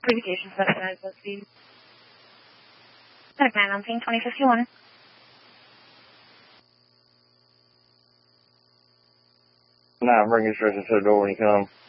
Communication specified, let's see. Medic 9 on scene, 2051. Nah, bring your stretcher to the door when you come.